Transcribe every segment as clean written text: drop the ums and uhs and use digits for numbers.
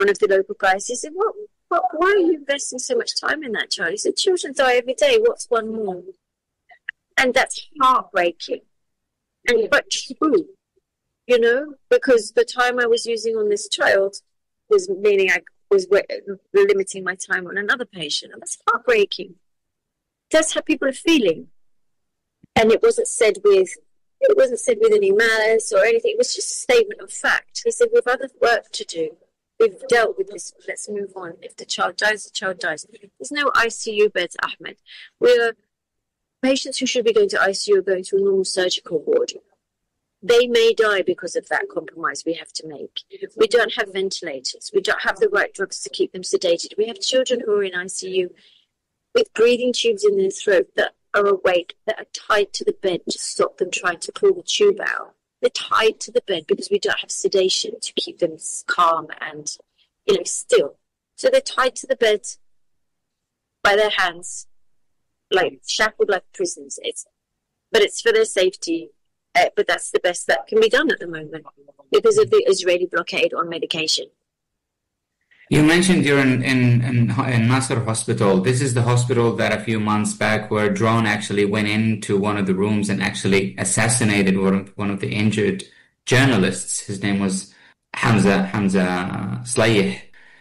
one of the local guys, he said, why are you investing so much time in that child? He said, children die every day. What's one more? And that's heartbreaking. But true, because the time I was using on this child was meaning I was limiting my time on another patient. And that's heartbreaking. That's how people are feeling. And it wasn't said with any malice or anything. It was just a statement of fact. He said, we've other work to do. We've dealt with this. Let's move on. If the child dies, the child dies. There's no ICU beds, Ahmed. We're patients who should be going to ICU are going to a normal surgical ward. They may die because of that compromise we have to make. We don't have ventilators. We don't have the right drugs to keep them sedated. We have children who are in ICU with breathing tubes in their throat that are awake, that are tied to the bed to stop them trying to pull the tube out. They're tied to the bed because we don't have sedation to keep them calm and, still. So they're tied to the bed by their hands, like shackled like prisoners. But it's for their safety. But that's the best that can be done at the moment because of the Israeli blockade on medication. You mentioned you're in Nasser Hospital. This is the hospital that a few months back where a drone actually went into one of the rooms and actually assassinated one of the injured journalists. His name was Hamza Slayih.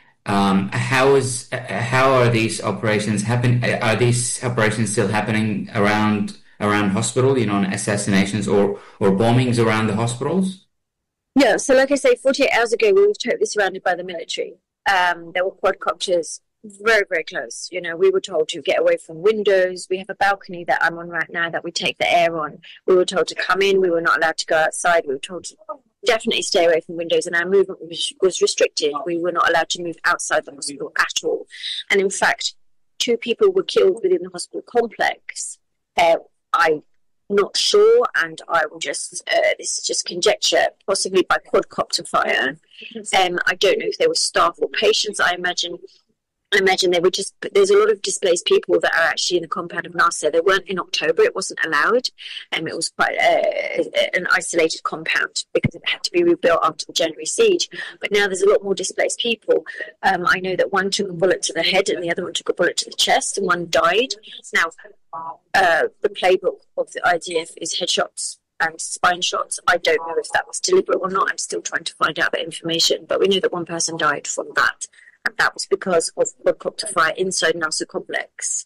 How are these operations happen? Are these operations still happening around hospital? Assassinations or bombings around the hospitals? Yeah. So, like I say, 48 hours ago, we were totally surrounded by the military. There were quadcopters very, very close. We were told to get away from windows. We have a balcony that I'm on right now that we take the air on. We were told to come in. We were not allowed to go outside. We were told to definitely stay away from windows, and our movement was restricted. We were not allowed to move outside the hospital at all. And in fact, 2 people were killed within the hospital complex. I'm not sure, and I will this is just conjecture, possibly by quadcopter fire. I don't know if they were staff or patients. I imagine they were there's a lot of displaced people that are actually in the compound of Nasser. They weren't in October. It wasn't allowed. It was quite an isolated compound because it had to be rebuilt after the January siege. But now there's a lot more displaced people. I know that one took a bullet to the head and the other one took a bullet to the chest and one died. Now, the playbook of the IDF is headshots and spine shots. I don't know if that was deliberate or not. I'm still trying to find out that information. But we know that one person died from that. And that was because of quadcopter fire inside Nasser complex.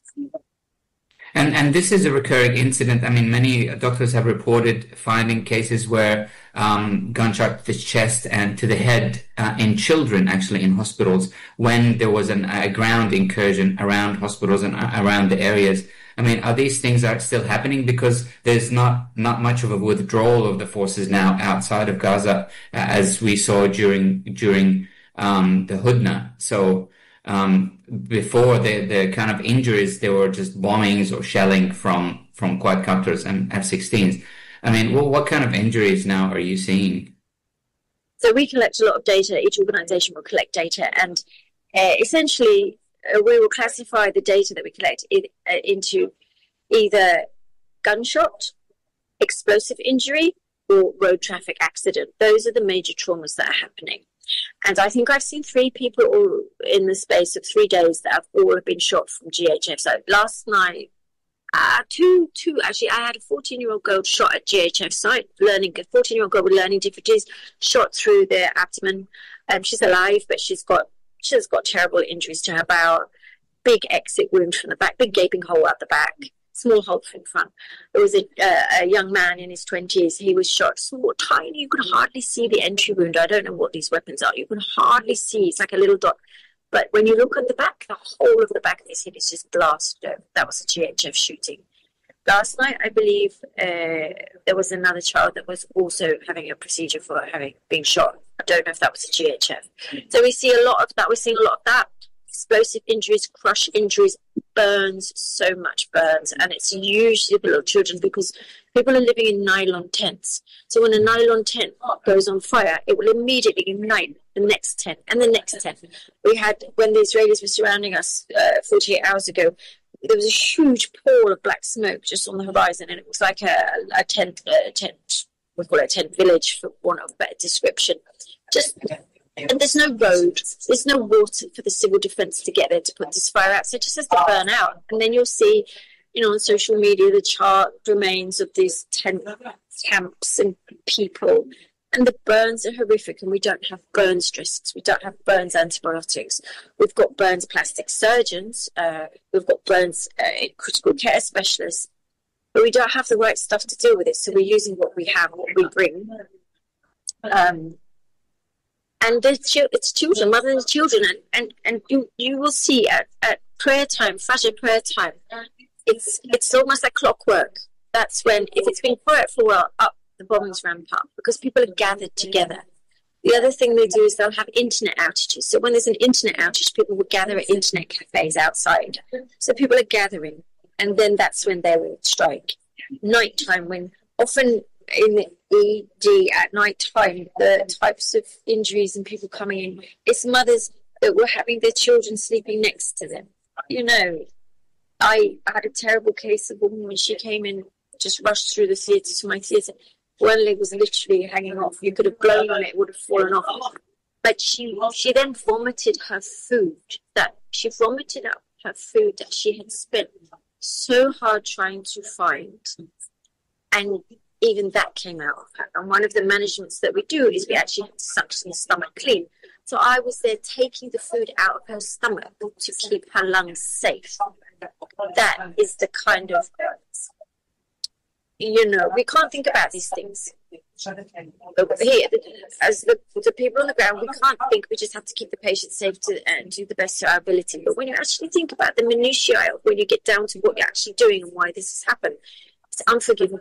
And this is a recurring incident. I mean, many doctors have reported finding cases where gunshot to the chest and to the head in children, actually, in hospitals, when there was a ground incursion around hospitals and around the areas. I mean, are these things still happening? Because there's not much of a withdrawal of the forces now outside of Gaza, as we saw during the Hudna. So before the kind of injuries, there were just bombings or shelling from quadcopters and F-16s. I mean, what kind of injuries now are you seeing? So we collect a lot of data. Each organization will collect data, and essentially we will classify the data that we collect into either gunshot, explosive injury, or road traffic accident. Those are the major traumas that are happening. And I think I've seen 3 people all in the space of 3 days that have all been shot from GHF. So last night, two actually, I had a 14-year-old girl shot at GHF site, a 14-year-old girl with learning difficulties, shot through their abdomen. She's alive, but she's got terrible injuries to her bow, big exit wound from the back, big gaping hole at the back, small hole from front. There was a young man in his 20s. He was shot small, tiny. You could hardly see the entry wound. I don't know what these weapons are. You could hardly see. It's like a little dot. But when you look at the back, the whole of the back of his head is just blasted. That was a GHF shooting. Last night, I believe there was another child that was also having a procedure for being shot. I don't know if that was a GHF. So we see a lot of that. We're seeing a lot of that. Explosive injuries, crush injuries, burns, so much burns. And it's usually the little children because people are living in nylon tents. So when a nylon tent goes on fire, it will immediately ignite the next tent and the next tent. We had, when the Israelis were surrounding us 48 hours ago, there was a huge pall of black smoke just on the horizon, and it was like a tent, we call it a tent village for want of a better description. Just And there's no road, there's no water for the civil defence to get there to put this fire out. So it just has to burn out. And then you'll see, on social media, the charred remains of these tent camps and people. And the burns are horrific, and we don't have burns dressings. We don't have burns antibiotics. We've got burns plastic surgeons. We've got burns critical care specialists. But we don't have the right stuff to deal with it. So we're using what we have, what we bring. And it's children, mothers and children. And you will see at prayer time, Fajr prayer time, it's almost like clockwork. That's when, if it's been quiet for a while, up the bombings ramp up because people are gathered together. The other thing they do is they'll have internet outages. So when there's an internet outage, people will gather at internet cafes outside. So people are gathering, and then that's when they will strike. Nighttime, when often in the ED at nighttime, the types of injuries and people coming in, it's mothers that were having their children sleeping next to them. I had a terrible case of a woman when she came in, just rushed through the theatre to my theatre. One leg was literally hanging off. You could have blown on it, it would have fallen off. But she then vomited her food. She vomited up her food that she had spent so hard trying to find. And even that came out of her. And one of the managements that we do is we actually have to suction the stomach clean. So I was there taking the food out of her stomach to keep her lungs safe. That is the kind of... we can't think about these things. But here, as the people on the ground, we can't think. We just have to keep the patient safe and do the best to our ability. But when you actually think about the minutiae, when you get down to what you're actually doing and why this has happened, it's unforgivable.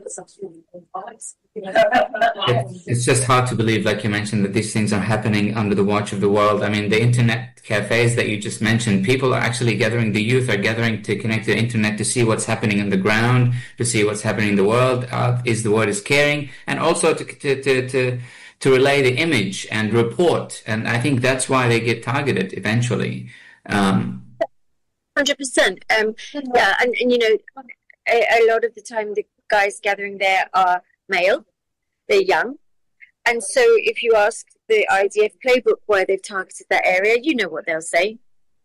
It's just hard to believe, like you mentioned, that these things are happening under the watch of the world. I mean, the internet cafes that you just mentioned, people are actually gathering, the youth are gathering to connect to the internet to see what's happening on the ground, to see what's happening in the world. Is the world is caring, and also to relay the image and report. And I think that's why they get targeted eventually. 100%. Yeah, and a lot of the time the guys gathering there are male, they're young, and so if you ask the IDF playbook why they've targeted that area, you know what they'll say.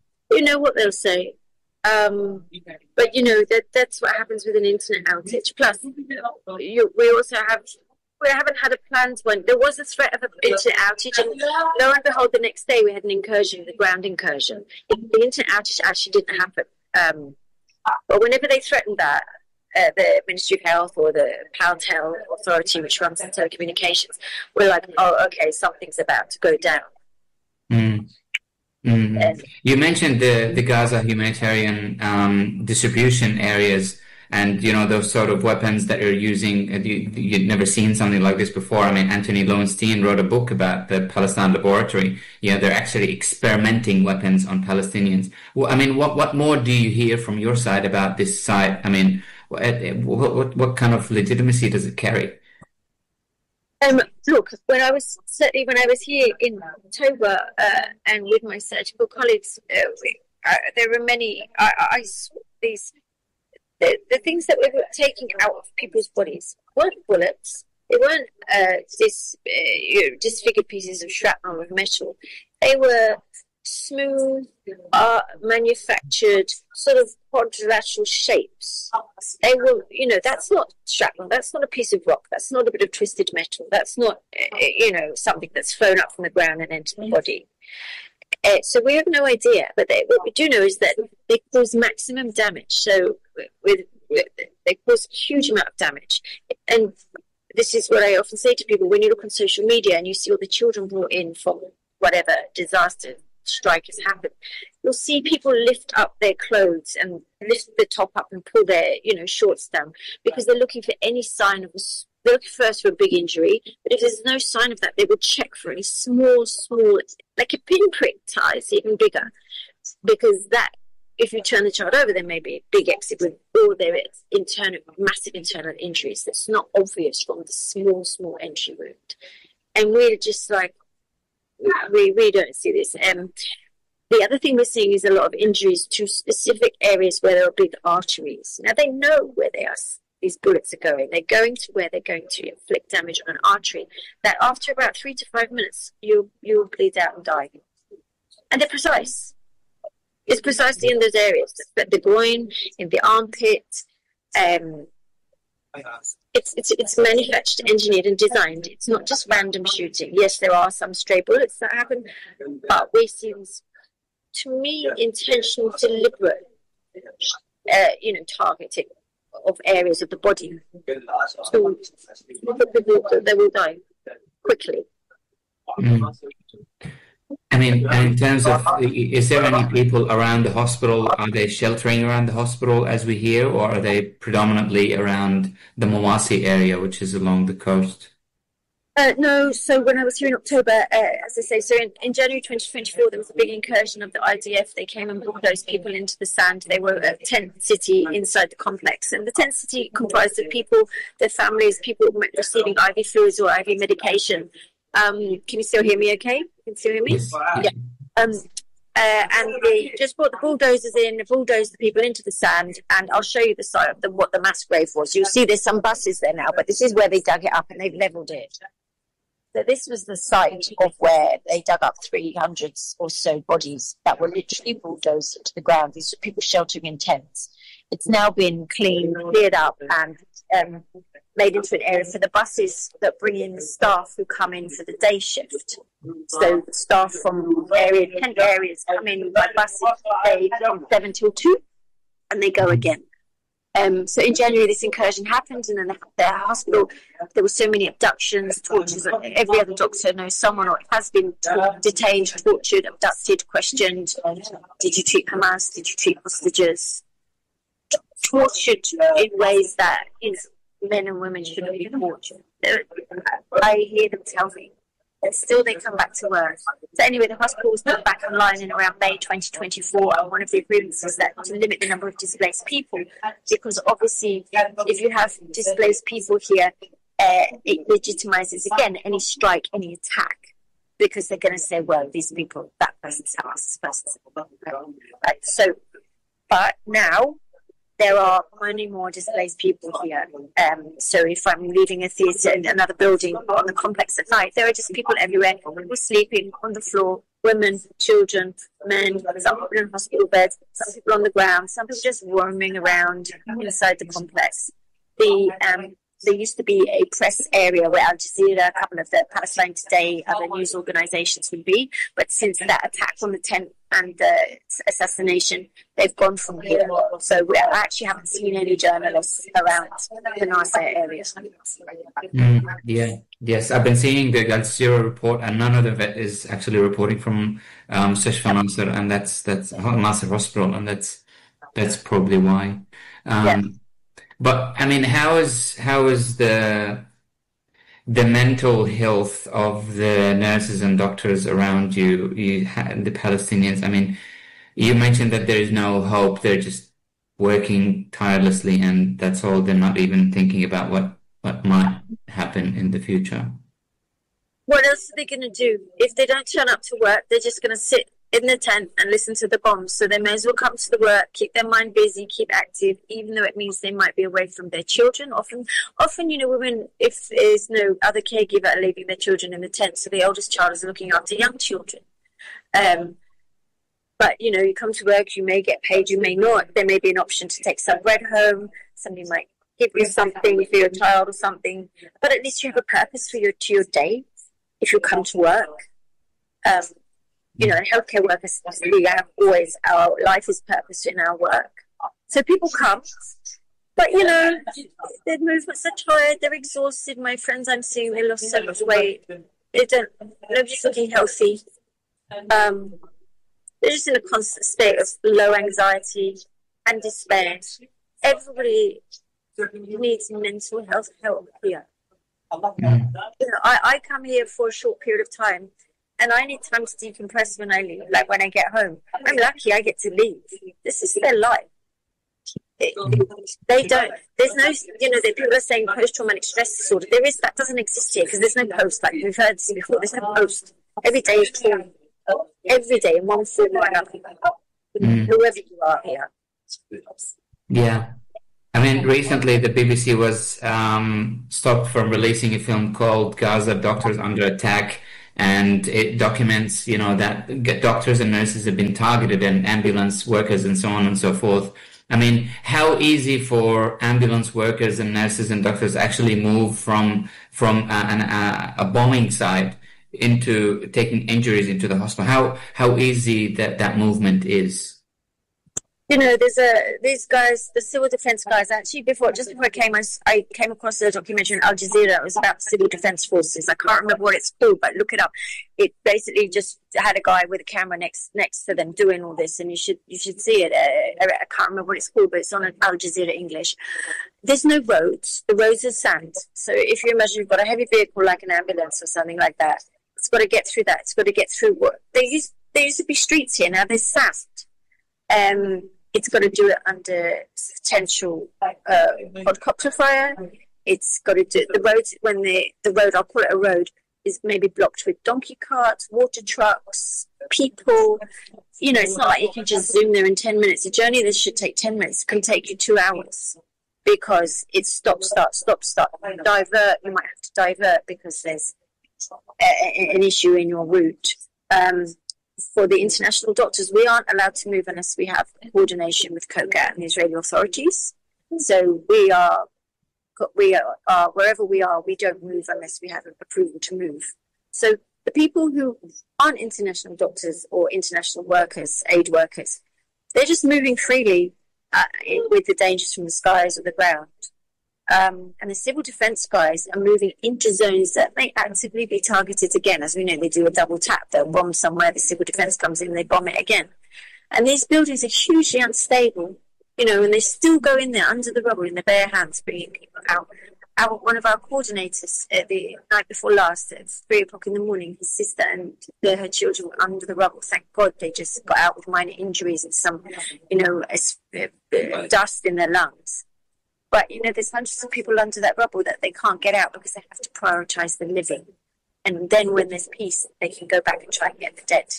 But that's what happens with an internet outage. Plus, we haven't had a planned one. There was a threat of an internet outage, and lo and behold, the next day we had an incursion, the ground incursion. The internet outage actually didn't happen. But whenever they threatened that, the Ministry of Health or the Paltel Authority, which runs the telecommunications, we're like, oh, okay, something's about to go down. You mentioned the Gaza humanitarian distribution areas, and those sort of weapons that you're using. You'd never seen something like this before. I mean, Anthony Lowenstein wrote a book about the Palestine Laboratory. They're actually experimenting weapons on Palestinians. Well, I mean, what more do you hear from your side about this site? I mean, what kind of legitimacy does it carry? Look, when I was here in October and with my surgical colleagues, there were many. I saw these. The things that we were taking out of people's bodies weren't bullets. They weren't disfigured pieces of shrapnel of metal. They were smooth, manufactured sort of quadrilateral shapes. They were, that's not shrapnel. That's not a piece of rock. That's not a bit of twisted metal. That's not, something that's flown up from the ground and entered the body. So we have no idea, but what we do know is that they cause maximum damage. So they cause a huge amount of damage. And this is what I often say to people, when you look on social media and you see all the children brought in from whatever disaster strike has happened, you'll see people lift up their clothes and lift the top up and pull their, shorts down, because they're looking for any sign of they look first for a big injury, but if there's no sign of that, they would check for any small, like a pinprick size, even bigger, because that, if you turn the child over, there may be a big exit with all their massive internal injuries that's not obvious from the small entry wound. And we're just like, we don't see this. The other thing we're seeing is a lot of injuries to specific areas where there are big arteries. Now, they know where they are. these bullets are going. They're going to where they're going to inflict damage on an artery. That after about 3 to 5 minutes, you'll bleed out and die. And they're precise. It's precisely in those areas, the groin, in the armpit. It's manufactured, engineered, and designed. It's not just random shooting. Yes, there are some stray bullets that happen, but we see this, to me, intentional, deliberate, targeting of areas of the body. So they will die quickly. Mm. I mean, in terms of, is there any people around the hospital? Are they sheltering around the hospital as we hear, or are they predominantly around the Mawasi area, which is along the coast? No, so when I was here in October, as I say, so in January 2024, there was a big incursion of the IDF. They came and brought those people into the sand. They were a tent city inside the complex. And the tent city comprised of people, their families, people receiving IV fluids or IV medication. Can you still hear me okay? Can you still hear me? Yes. Yeah. And they just brought the bulldozers in, bulldozed the people into the sand, and I'll show you the site of what the mass grave was. You'll see there's some buses there now, but this is where they dug it up and they've levelled it. So this was the site of where they dug up 300 or so bodies that were literally bulldozed into the ground. These were people sheltering in tents. It's now been cleared up and made into an area for the buses that bring in the staff who come in for the day shift. So staff from tent areas come in by buses, they from 7 till 2, and they go again. So in January, this incursion happened, and in the hospital, there were so many abductions, tortures. Every other doctor knows someone or has been detained, tortured, abducted, questioned. Did you treat Hamas? Did you treat hostages? Tortured in ways that men and women shouldn't be tortured. I hear them tell me. And still they come back to work. So anyway, the hospital was put back online in around May 2024. And one of the agreements is that to limit the number of displaced people, because obviously if you have displaced people here, it legitimizes again any strike, any attack, because they're going to say, well, these people, that person's Hamas, this person's right. So, but now there are many more displaced people here. So if I'm leaving a theatre in another building on the complex at night, there are just people everywhere. People sleeping on the floor, women, children, men, some people in hospital beds, some people on the ground, some people just roaming around inside the complex. There used to be a press area where Al Jazeera, a couple of the Palestine Today, other news organisations would be. But since that attack on the tent and the assassination, they've gone from here. So we actually haven't seen any journalists around the Nasser area. Yes, I've been seeing the Al Jazeera report, and none of the vet is actually reporting from Mustashfa Nasser, and that's Nasser Hospital, and that's probably why. But I mean, how is the mental health of the nurses and doctors around you, the Palestinians? I mean, you mentioned that there is no hope. They're just working tirelessly, and that's all. They're not even thinking about what might happen in the future. What else are they going to do? If they don't turn up to work, they're just going to sit in the tent and listen to the bombs. So they may as well come to the work, keep their mind busy, keep active, even though it means they might be away from their children. Often, women, if there's no other caregiver, are leaving their children in the tent, so the oldest child is looking after young children. But, you come to work, you may get paid, you may not. There may be an option to take some bread home. Somebody might give you something for your child or something. But at least you have a purpose for your day if you come to work. Healthcare workers, we have always, our life is purpose in our work. So people come, but their movements are tired, they're exhausted. My friends I'm seeing, they lost so much weight. Nobody's looking healthy. They're just in a constant state of low anxiety and despair. Everybody needs mental health help here. I come here for a short period of time, and I need time to decompress when I leave, like when I get home. I'm lucky I get to leave. This is their life. They don't, there's no, people are saying post-traumatic stress disorder. That doesn't exist here because there's no post, like we've heard this before. There's no post. Every day is trauma. Every day in one form or another. Whoever you are here. Yeah. I mean, recently the BBC was stopped from releasing a film called Gaza Doctors Under Attack, and it documents, that doctors and nurses have been targeted and ambulance workers and so on and so forth. I mean, how easy for ambulance workers and nurses and doctors actually move from a bombing site into taking injuries into the hospital? How easy that movement is? There's these guys, the civil defense guys. Actually, just before I came across a documentary on Al Jazeera. It was about civil defense forces. I can't remember what it's called, but look it up. It basically just had a guy with a camera next to them doing all this, and you should see it. I can't remember what it's called, but it's on Al Jazeera English. There's no roads. The roads are sand. So if you imagine you've got a heavy vehicle like an ambulance or something like that, it's got to get through that. It's got to get through what there used to be streets here. Now there's sand. It's got to do it under potential quadcopter fire. It's got to do the roads when the road, I'll call it a road, is maybe blocked with donkey carts, water trucks, people. It's not like you can just zoom there in 10 minutes. A journey that should take 10 minutes can take you 2 hours because it's stop, start, stop, start. Divert, you might have to divert because there's an issue in your route. For the international doctors, we aren't allowed to move unless we have coordination with COGAT and the Israeli authorities. So we are wherever we are, we don't move unless we have approval to move. So the people who aren't international doctors or international workers, aid workers, they're just moving freely with the dangers from the skies or the ground. And the civil defense guys are moving into zones that may actively be targeted again. As we know, they do a double tap. They'll bomb somewhere, the civil defense comes in, they bomb it again. And these buildings are hugely unstable, and they still go in there under the rubble in their bare hands, bringing people out. One of our coordinators the night before last, at 3 o'clock in the morning, his sister and her children were under the rubble. Thank God they just got out with minor injuries and some, dust in their lungs. But, there's hundreds of people under that rubble that they can't get out because they have to prioritize the living. And then when there's peace, they can go back and try and get the dead.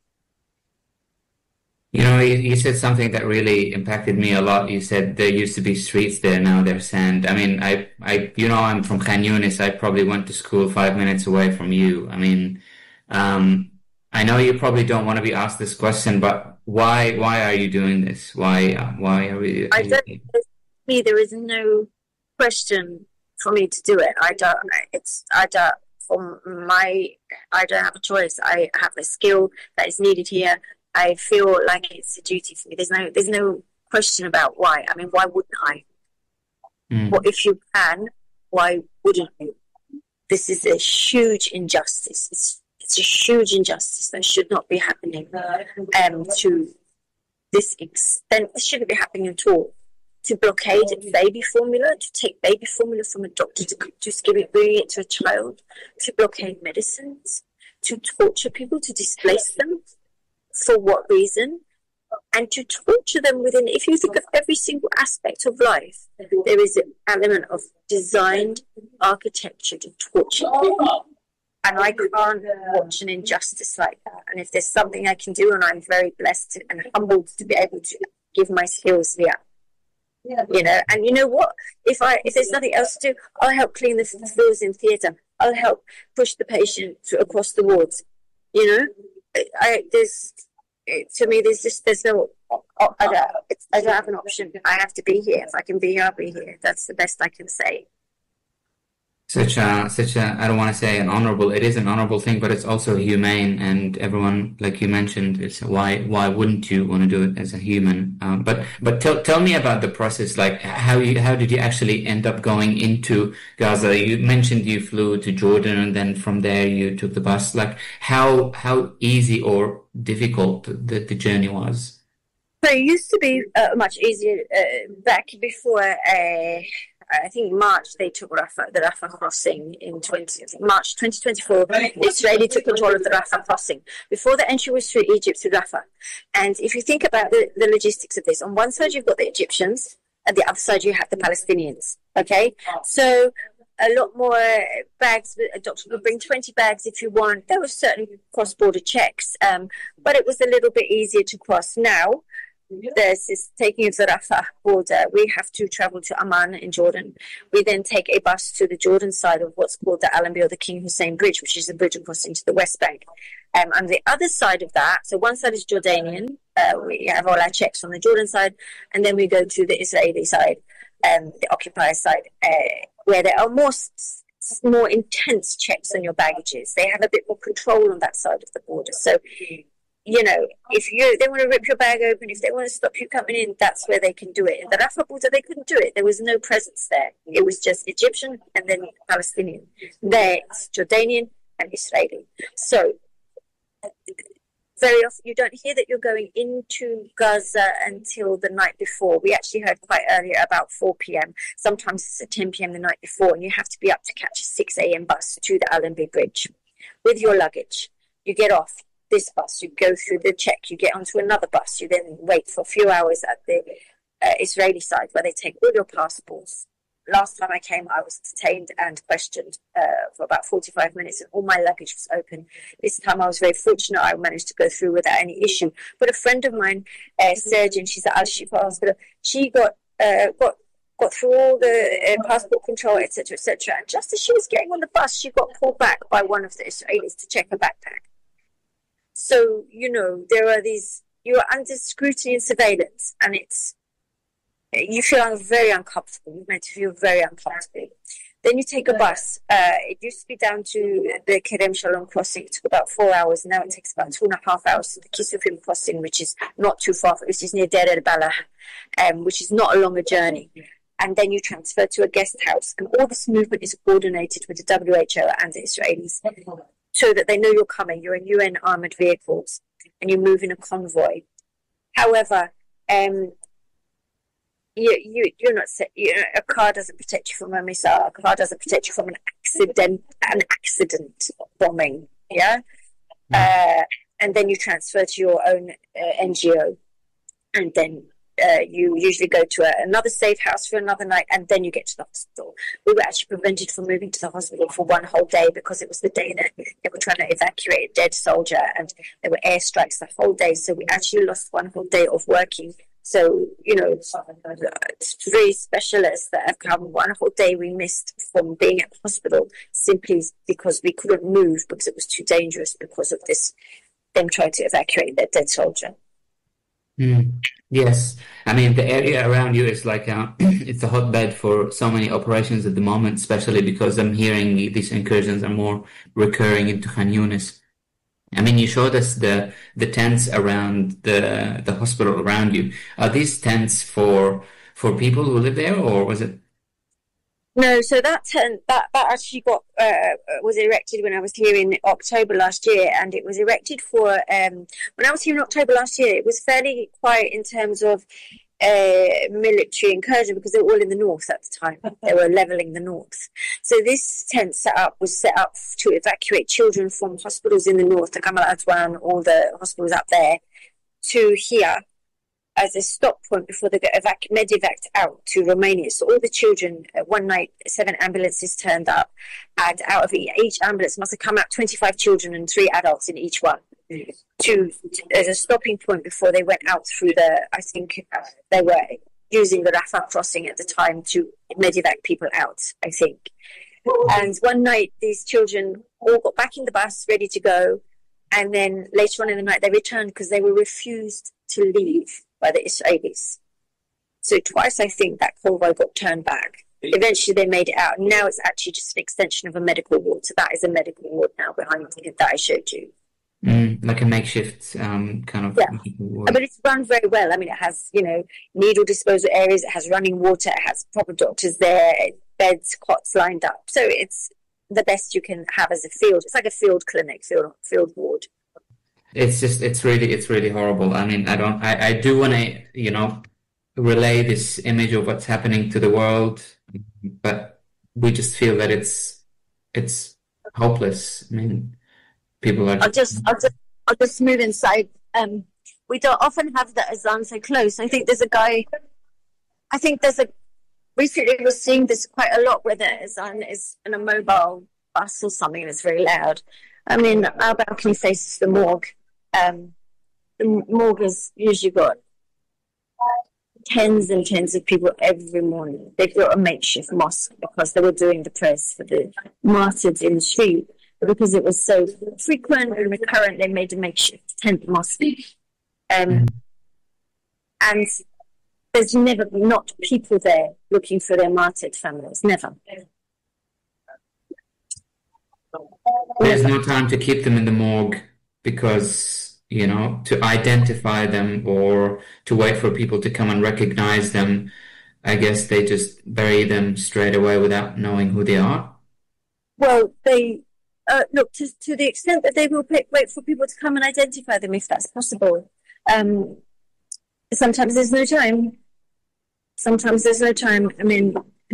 You said something that really impacted me a lot. You said there used to be streets there, now there's sand. I mean, I'm from Khan Yunis. I probably went to school 5 minutes away from you. I mean, I know you probably don't want to be asked this question, but why are you doing this? Why are we? There is no question for me to do it. I don't have a choice. I have a skill that is needed here. I feel like it's a duty for me. There's no question about why. I mean, why wouldn't I? Well, if you can, why wouldn't you? This is a huge injustice. It's a huge injustice that should not be happening to this extent. It shouldn't be happening at all. To blockade baby formula, to take baby formula from a doctor to bring it to a child, to blockade medicines, to torture people, to displace them. For what reason? And to torture them within, if you think of every single aspect of life, there is an element of designed architecture to torture people. And I can't watch an injustice like that. And if there's something I can do, and I'm very blessed and humbled to be able to give my skills here. And you know what? If there's nothing else to do, I'll help clean the floors in theatre. I'll help push the patient across the wards. I don't have an option. I have to be here. If I can be here, I'll be here. That's the best I can say. Such a, I don't want to say an honorable, it is an honorable thing, but it's also humane, and everyone, like you mentioned, it's why wouldn't you want to do it as a human? But tell me about the process, like how did you actually end up going into Gaza? You mentioned you flew to Jordan, and then from there you took the bus. Like how easy or difficult the journey was? So it used to be much easier back before. I think March they took the Rafah crossing in March 2024. Israeli took control of the Rafah crossing. Before the entry was through Egypt to Rafah. And if you think about the logistics of this, on one side you've got the Egyptians, and the other side you have the Palestinians. Okay, so a lot more bags. A doctor could bring 20 bags if you want. There were certain cross-border checks, but it was a little bit easier to cross. Now, This is taking of the Rafah border. We have to travel to Amman in Jordan. We then take a bus to the Jordan side of what's called the Allenby or the King Hussein Bridge, which is a bridge crossing to the West Bank. And the other side of that, so one side is Jordanian. We have all our checks on the Jordan side, and then we go to the Israeli side, the occupier side, where there are more intense checks on your baggages. They have a bit more control on that side of the border. So, you know, if they want to rip your bag open, if they want to stop you coming in, that's where they can do it. In the Rafah border, they couldn't do it. There was no presence there. It was just Egyptian and then Palestinian. There, it's Jordanian and Israeli. So, very often you don't hear that you're going into Gaza until the night before. We actually heard quite earlier about 4 p.m. Sometimes it's at 10 p.m. the night before, and you have to be up to catch a 6 a.m. bus to the Allenby Bridge with your luggage. You get off this bus, you go through the check, you get onto another bus, you then wait for a few hours at the Israeli side where they take all your passports. Last time I came, I was detained and questioned for about 45 minutes, and all my luggage was open. This time I was very fortunate. I managed to go through without any issue. But a friend of mine, surgeon, she's at Al-Shifa Hospital, she got through all the passport control, etc., etc. And just as she was getting on the bus, she got pulled back by one of the Israelis to check her backpack. So, you know, there are these, you are under scrutiny and surveillance, and you feel very uncomfortable. You're meant to feel very uncomfortable. Then you take a bus. It used to be down to the Kerem Shalom crossing. It took about 4 hours. Now it takes about 2.5 hours to the Kisufim crossing, which is not too far, which is near Deir el-Balah, which is not a longer journey. And then you transfer to a guest house. And all this movement is coordinated with the WHO and the Israelis so that they know you're coming. You're in UN armoured vehicles and you move in a convoy. However, you're not. A car doesn't protect you from a missile. A car doesn't protect you from an accident bombing. Yeah, and then you transfer to your own NGO, and then you usually go to another safe house for another night, and then you get to the hospital. We were actually prevented from moving to the hospital for one whole day because it was the day that they were trying to evacuate a dead soldier, and there were airstrikes the whole day. So we actually lost one whole day of working. So, you know, 3 specialists that have come, one whole day we missed from being at the hospital simply because we couldn't move because it was too dangerous because of them trying to evacuate their dead soldier. Yes, I mean the area around you is like it's a hotbed for so many operations at the moment, especially because I'm hearing these incursions are more recurring into Khan Yunis. I mean, you showed us the tents around the hospital around you. Are these tents for people who live there, or was it? No, so that tent that actually was erected when I was here in October last year, and it was erected for when I was here in October last year. It was fairly quiet in terms of military incursion because they were all in the north at the time. They were levelling the north. So this tent was set up to evacuate children from hospitals in the north, the Kamal Adwan, all the hospitals up there, to here as a stop point before they get medevac out to Romania. So all the children, one night, 7 ambulances turned up, and out of each ambulance must have come out 25 children and 3 adults in each one. As a stopping point before they went out through I think they were using the Rafah crossing at the time to medevac people out, I think. And one night these children all got back in the bus ready to go, and then later on in the night they returned because they were refused to leave by the Israelis. So twice I think that convoy got turned back. Eventually they made it out. Now it's actually just an extension of a medical ward. So that is a medical ward now behind it that I showed you. Like a makeshift kind of. Yeah, but it's run very well. I mean, it has, needle disposal areas, it has running water, it has proper doctors there, beds, cots lined up. So it's the best you can have as a field. It's like a field clinic, field ward. It's really horrible. I mean, I do want to, relay this image of what's happening to the world, but we just feel that it's hopeless. I mean, people are. I'll just move inside. We don't often have the azan so close. I think there's a guy. Recently we're seeing this quite a lot where the azan is in a mobile bus or something that's very loud. I mean, our balcony faces the morgue. The morgue has usually got tens and tens of people every morning. They built a makeshift mosque because they were doing the prayers for the martyrs in the street. But because it was so frequent and recurrent, they made a makeshift tent mosque. And there's never not people there looking for their martyred families. Never. There's no time to keep them in the morgue because, to identify them or to wait for people to come and recognize them. I guess they just bury them straight away without knowing who they are. Well, they look to the extent that they will wait for people to come and identify them if that's possible. Sometimes there's no time. I mean,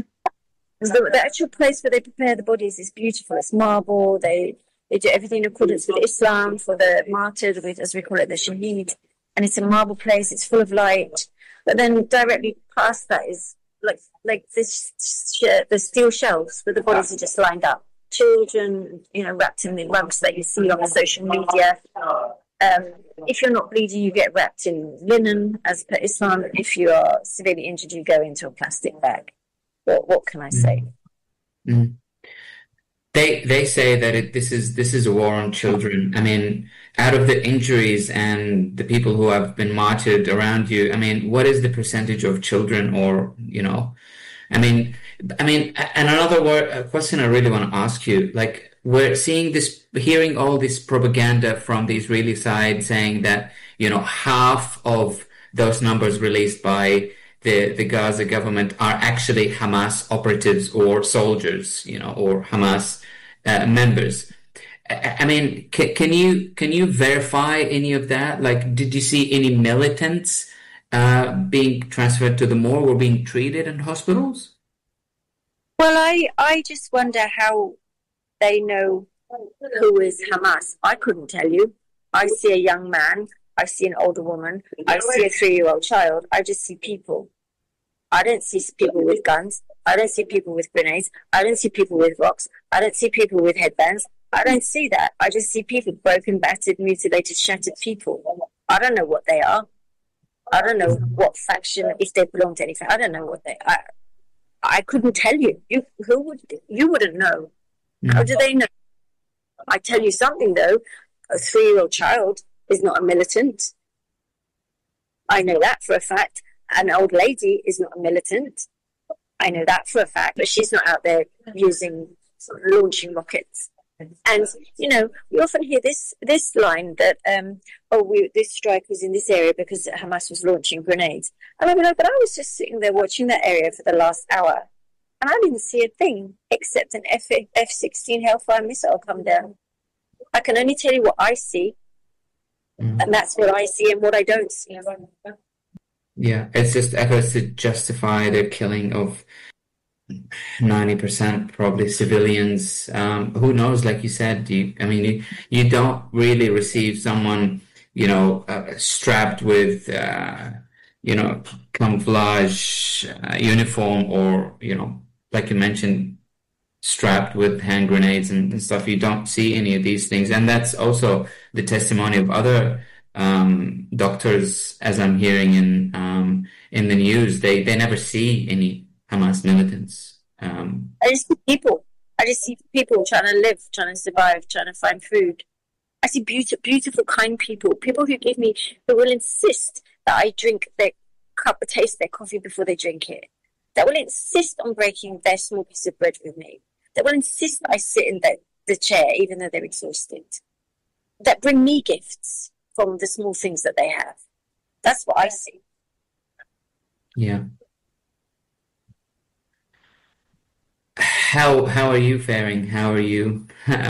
the actual place where they prepare the bodies is beautiful. It's marble. They do everything in accordance with Islam for the martyr, as we call it, the shaheed. And it's a marble place. It's full of light. But then directly past that is like this, the steel shelves where the bodies are just lined up. Children, wrapped in the rugs that you see on the social media. If you're not bleeding, you get wrapped in linen, as per Islam. If you are severely injured, you go into a plastic bag. What can I say? Mm. They say that this is a war on children. I mean, out of the injuries and the people who have been martyred around you, I mean, what is the percentage of children or, I mean, and another question I really want to ask you, like, we're hearing all this propaganda from the Israeli side saying that, half of those numbers released by the Gaza government are actually Hamas operatives or soldiers, or Hamas members. I mean, can you verify any of that? Like, did you see any militants being transferred to the morgue or being treated in hospitals? Well, I just wonder how they know who is Hamas. I couldn't tell you. I see a young man. I see an older woman. I see a 3-year-old child. I just see people. I don't see people with guns. I don't see people with grenades. I don't see people with rocks. I don't see people with headbands. I don't see that. I just see people, broken, battered, mutilated, shattered people. I don't know what they are. I don't know what faction, if they belong to anything. I don't know what they are. I couldn't tell you. You wouldn't know. How do they know? I tell you something though. A 3-year-old child is not a militant. I know that for a fact. An old lady is not a militant. I know that for a fact. But she's not out there launching rockets. And we often hear this line that this strike was in this area because Hamas was launching grenades. And I mean, but I was just sitting there watching that area for the last hour, and I didn't see a thing except an F-16 Hellfire missile come down. I can only tell you what I see, and that's what I see and what I don't see. Yeah, it's just efforts to justify the killing of 90% probably civilians. Who knows? Like you said, you don't really receive someone, strapped with, camouflage uniform or, like you mentioned, strapped with hand grenades and stuff. You don't see any of these things. And that's also the testimony of other doctors, as I'm hearing in the news. They never see any Hamas militants. I just see people. I just see people trying to live, trying to survive, trying to find food. I see beautiful, kind people who will insist that I drink their cup, taste their coffee before they drink it. That will insist on breaking their small piece of bread with me. That will insist that I sit in the chair even though they're exhausted. That bring me gifts from the small things that they have. That's what I see. Yeah. How are you faring? How are you?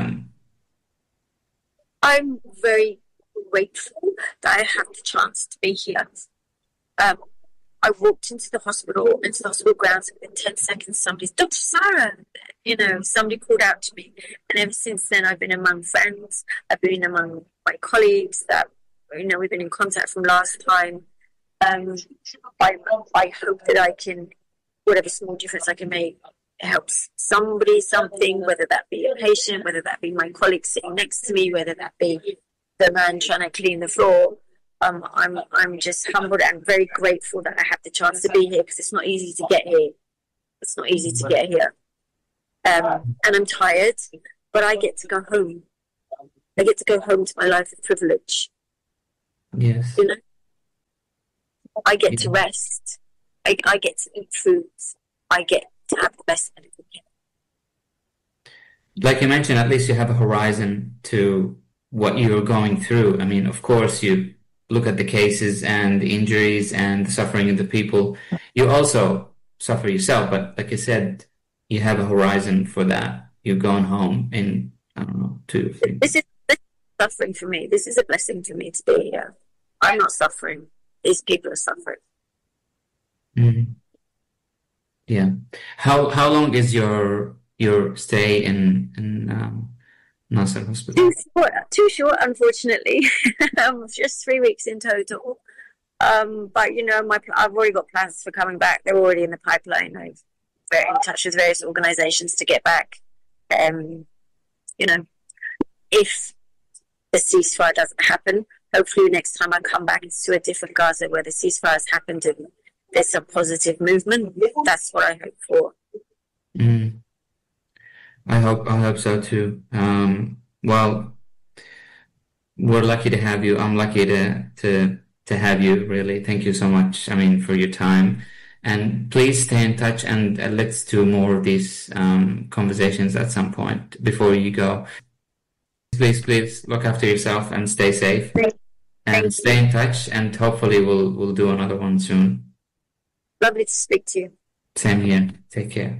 I'm very grateful that I had the chance to be here. I walked into the hospital grounds, and within 10 seconds, Dr. Sarah, somebody called out to me. And ever since then, I've been among friends. I've been among my colleagues that, we've been in contact from last time. I hope that I can, whatever small difference I can make, helps somebody, something, whether that be a patient, whether that be my colleague sitting next to me, whether that be the man trying to clean the floor. I'm just humbled and very grateful that I have the chance to be here, because it's not easy to get here. It's not easy to get here. And I'm tired, but I get to go home. I get to go home to my life of privilege. Yes. You know, I get to rest. I get to eat food. I get to have the best medical care. Like you mentioned, at least you have a horizon to what you're going through. I mean, of course, you look at the cases and the injuries and the suffering of the people. You also suffer yourself, but like you said, you have a horizon for that. You're going home in, I don't know, 2 or 3 months. This is suffering for me. This is a blessing for me to be here. I'm not suffering. These people are suffering. Mm-hmm. Yeah. How long is your stay in Nasser Hospital? Too short, unfortunately. Just 3 weeks in total. But you know, I've already got plans for coming back. They're already in the pipeline. I'm very in touch with various organisations to get back. You know, if the ceasefire doesn't happen, hopefully next time I come back to a different Gaza where the ceasefire has happened and there's some positive movement. That's what I hope for. Mm. I hope so too. Well, we're lucky to have you. I'm lucky to have you, really. Thank you so much, I mean, for your time. And please stay in touch, and let's do more of these conversations at some point before you go. Please look after yourself and stay safe. And stay in touch, and hopefully we'll do another one soon. Lovely to speak to you. Same here. Take care.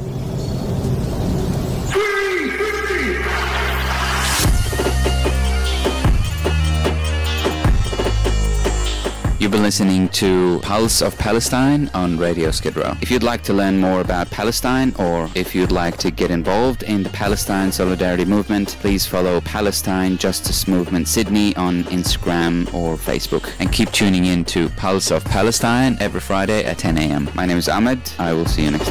You've been listening to Pulse of Palestine on Radio Skid Row. If you'd like to learn more about Palestine, or if you'd like to get involved in the Palestine Solidarity Movement, please follow Palestine Justice Movement Sydney on Instagram or Facebook. And keep tuning in to Pulse of Palestine every Friday at 10 a.m. My name is Ahmed. I will see you next time.